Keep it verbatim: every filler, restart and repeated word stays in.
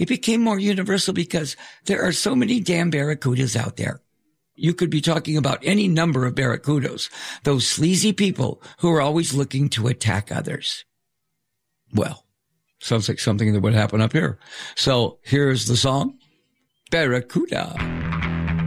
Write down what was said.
It became more universal because there are so many damn barracudas out there. You could be talking about any number of barracudos, those sleazy people who are always looking to attack others. Well, sounds like something that would happen up here. So here's the song, Barracuda.